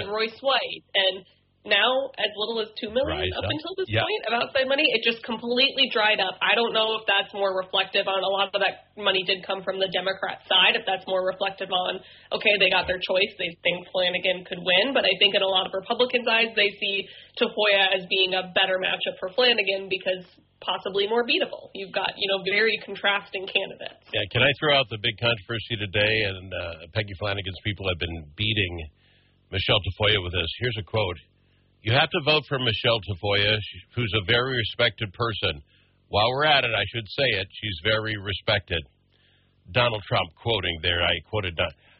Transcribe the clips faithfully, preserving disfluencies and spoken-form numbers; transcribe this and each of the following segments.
and Royce White. And now, as little as two million dollars up until this yep. point of outside money, it just completely dried up. I don't know if that's more reflective on a lot of that money did come from the Democrat side, if that's more reflective on, okay, they got their choice, they think Flanagan could win, but I think in a lot of Republicans' eyes, they see Tafoya as being a better matchup for Flanagan because possibly more beatable. You've got, you know, very contrasting candidates. Yeah, can I throw out the big controversy today? And uh, Peggy Flanagan's people have been beating Michelle Tafoya with this. Here's a quote. You have to vote for Michelle Tafoya, who's a very respected person. While we're at it, I should say it, she's very respected. Donald Trump quoting there, I quoted,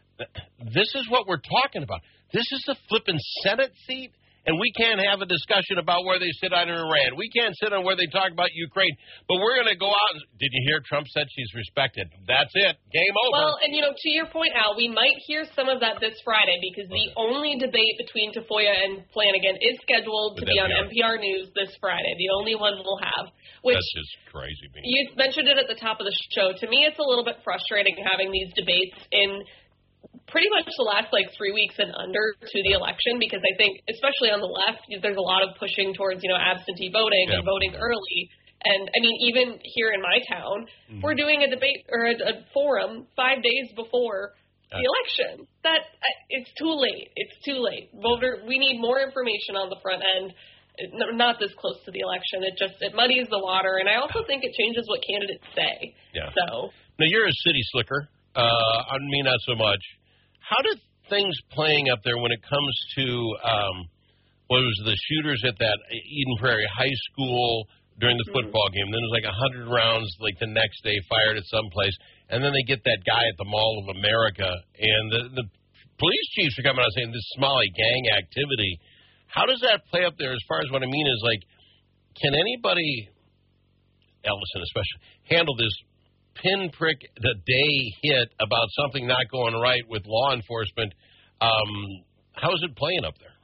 this is what we're talking about. This is the flippin' Senate seat, and we can't have a discussion about where they sit on Iran. We can't sit on where they talk about Ukraine. But we're going to go out and, did you hear Trump said she's respected? That's it. Game over. Well, and, you know, to your point, Al, we might hear some of that this Friday because the only debate between Tafoya and Flanagan is scheduled to be on N P R News this Friday. The only one we'll have. Which, that's just crazy. Man. You mentioned it at the top of the show. To me, it's a little bit frustrating having these debates in pretty much the last, like, three weeks and under to the election because I think, especially on the left, there's a lot of pushing towards, you know, absentee voting yeah. and voting early. And, I mean, even here in my town, mm-hmm. we're doing a debate or a, a forum five days before the election. That it's too late. It's too late. Voter, we need more information on the front end. Not this close to the election. It just it muddies the water, and I also think it changes what candidates say. Yeah. So now you're a city slicker. Uh, I mean, not so much. How did things playing up there when it comes to um, what was the shooters at that Eden Prairie High School during the mm-hmm. football game? Then there's like a hundred rounds like the next day fired at some place, and then they get that guy at the Mall of America, and the the police chiefs are coming out saying this is Somali gang activity. How does that play up there? As far as what I mean is, like, can anybody, Ellison especially, handle this pinprick the day hit about something not going right with law enforcement? Um, how is it playing up there?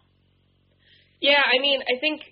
Yeah, I mean, I think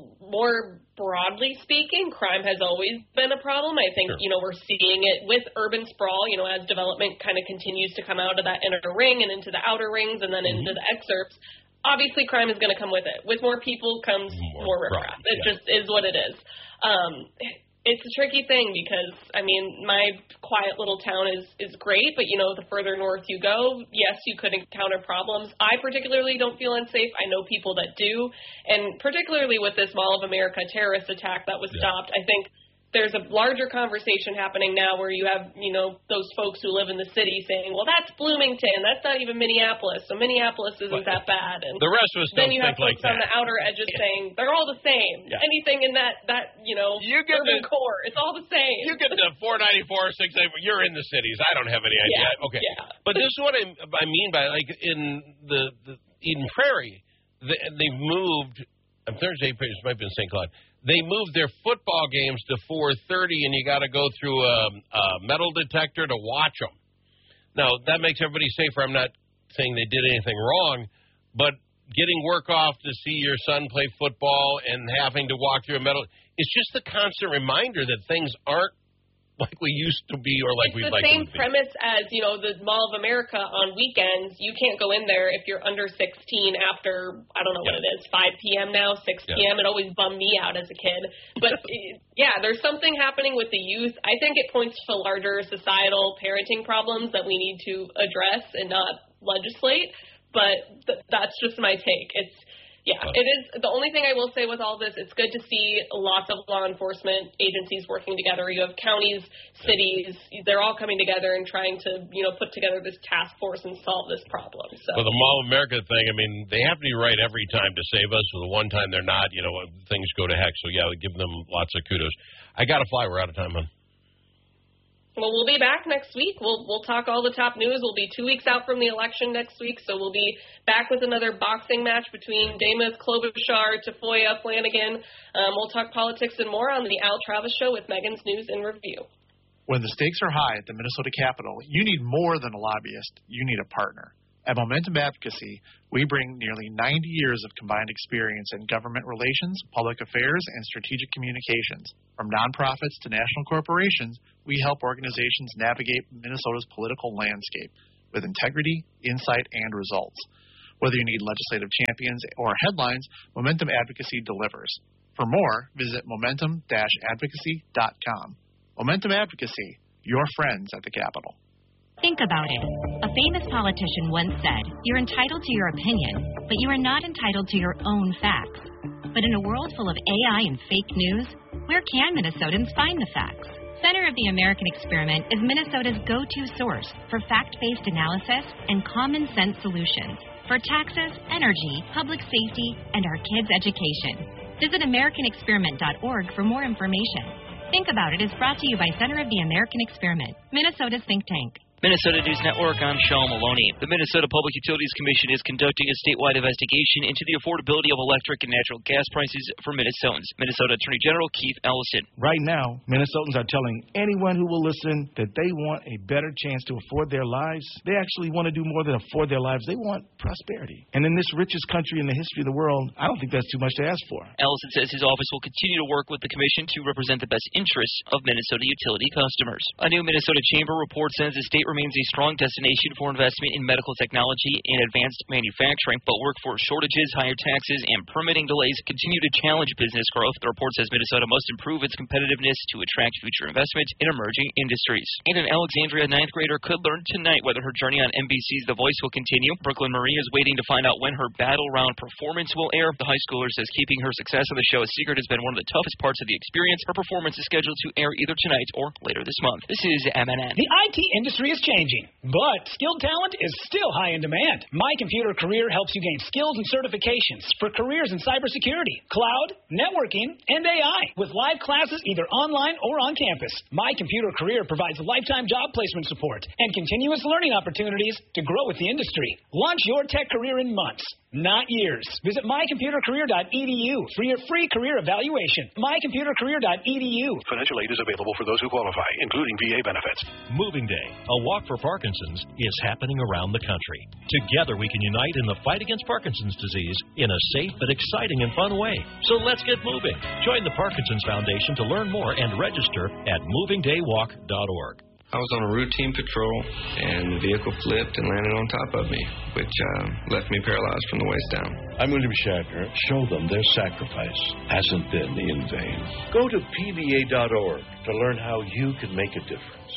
more broadly speaking, crime has always been a problem. I think, sure. you know, we're seeing it with urban sprawl, you know, as development kind of continues to come out of that inner ring and into the outer rings and then mm-hmm. into the excerpts. Obviously, crime is going to come with it. With more people comes more, more riffraff. It yeah. just is what it is. Um, it's a tricky thing because, I mean, my quiet little town is, is great, but, you know, the further north you go, yes, you could encounter problems. I particularly don't feel unsafe. I know people that do. And particularly with this Mall of America terrorist attack that was yeah. stopped, I think there's a larger conversation happening now where you have, you know, those folks who live in the city saying, well, that's Bloomington. That's not even Minneapolis. So Minneapolis isn't that bad. And the rest of us don't then you think have like folks that. on the outer edges yeah. saying they're all the same. Yeah. Anything in that, that you know, you get urban the, core, it's all the same. You get the four ninety-four, six eighty-four, you're in the cities. I don't have any idea. Yeah. Okay. Yeah. But this is what I, I mean by, like, in the, the Eden Prairie, they, they've moved, on Thursday, it might be in Saint Cloud, they moved their football games to four thirty, and you got to go through a, a metal detector to watch them. Now, that makes everybody safer. I'm not saying they did anything wrong, but getting work off to see your son play football and having to walk through a metal, it's just the constant reminder that things aren't like we used to be or like we'd like to be. It's the same premise as, you know, the Mall of America on weekends. You can't go in there if you're under sixteen after, I don't know yeah. what it is, five p.m. now, six p.m. Yeah. It always bummed me out as a kid. But, yeah, there's something happening with the youth. I think it points to larger societal parenting problems that we need to address and not legislate. But th- that's just my take. It's Yeah, it is. The only thing I will say with all this, it's good to see lots of law enforcement agencies working together. You have counties, cities, they're all coming together and trying to, you know, put together this task force and solve this problem. So. Well, the Mall of America thing, I mean, they have to be right every time to save us. So the one time they're not, you know, things go to heck. So, yeah, we give them lots of kudos. I got to fly. We're out of time, hon. Well, we'll be back next week. We'll we'll talk all the top news. We'll be two weeks out from the election next week, so we'll be back with another boxing match between Demus, Klobuchar, Tafoya, Flanagan. Um, we'll talk politics and more on the Al Travis Show with Megan's News in Review. When the stakes are high at the Minnesota Capitol, you need more than a lobbyist. You need a partner. At Momentum Advocacy, we bring nearly ninety years of combined experience in government relations, public affairs, and strategic communications. From nonprofits to national corporations, we help organizations navigate Minnesota's political landscape with integrity, insight, and results. Whether you need legislative champions or headlines, Momentum Advocacy delivers. For more, visit momentum dash advocacy dot com. Momentum Advocacy, your friends at the Capitol. Think about it. A famous politician once said, "You're entitled to your opinion, but you are not entitled to your own facts." But in a world full of A I and fake news, where can Minnesotans find the facts? Center of the American Experiment is Minnesota's go-to source for fact-based analysis and common-sense solutions for taxes, energy, public safety, and our kids' education. Visit american experiment dot org for more information. Think About It is brought to you by Center of the American Experiment, Minnesota's think tank. Minnesota News Network, I'm Sean Maloney. The Minnesota Public Utilities Commission is conducting a statewide investigation into the affordability of electric and natural gas prices for Minnesotans. Minnesota Attorney General Keith Ellison. Right now, Minnesotans are telling anyone who will listen that they want a better chance to afford their lives. They actually want to do more than afford their lives. They want prosperity. And in this richest country in the history of the world, I don't think that's too much to ask for. Ellison says his office will continue to work with the commission to represent the best interests of Minnesota utility customers. A new Minnesota Chamber report says the state remains a strong destination for investment in medical technology and advanced manufacturing, but workforce shortages, higher taxes, and permitting delays continue to challenge business growth. The report says Minnesota must improve its competitiveness to attract future investment in emerging industries. And an Alexandria ninth grader could learn tonight whether her journey on N B C's The Voice will continue. Brooklyn Marie is waiting to find out when her battle round performance will air. The high schooler says keeping her success on the show a secret has been one of the toughest parts of the experience. Her performance is scheduled to air either tonight or later this month. This is M N N. The I T industry is changing, but skilled talent is still high in demand. My Computer Career helps you gain skills and certifications for careers in cybersecurity, cloud, networking, and A I with live classes either online or on campus. My Computer Career provides lifetime job placement support and continuous learning opportunities to grow with the industry. Launch your tech career in months, not years. Visit my computer career dot e d u for your free career evaluation. my computer career dot e d u. Financial aid is available for those who qualify, including V A benefits. Moving Day, a walk for Parkinson's, is happening around the country. Together we can unite in the fight against Parkinson's disease in a safe but exciting and fun way. So let's get moving. Join the Parkinson's Foundation to learn more and register at moving day walk dot org. I was on a routine patrol, and the vehicle flipped and landed on top of me, which uh, left me paralyzed from the waist down. I'm William Shatner. Show them their sacrifice hasn't been in vain. Go to P V A dot org to learn how you can make a difference.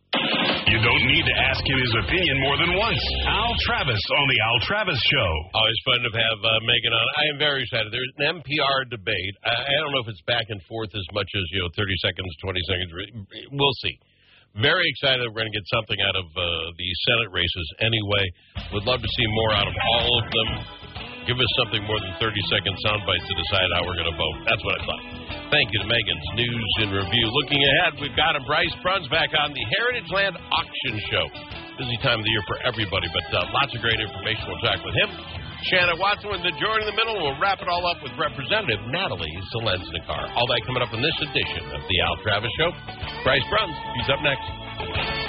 You don't need to ask him his opinion more than once. Al Travis on the Al Travis Show. Always fun to have uh, Megan on. I am very excited. There's an N P R debate. I, I don't know if it's back and forth as much as, you know, thirty seconds, twenty seconds. We'll see. Very excited we're going to get something out of uh, the Senate races anyway. Would love to see more out of all of them. Give us something more than thirty-second sound bites to decide how we're going to vote. That's what I thought. Thank you to Megan's News and Review. Looking ahead, we've got him, Bryce Bruns, back on the Heritage Land Auction Show. Busy time of the year for everybody, but uh, lots of great information. We'll talk with him. Shannon Watson with the Jordan in the middle. We'll wrap it all up with Representative Natalie Zelensnikar. All that coming up in this edition of the Al Travis Show. Bryce Bruns, he's up next.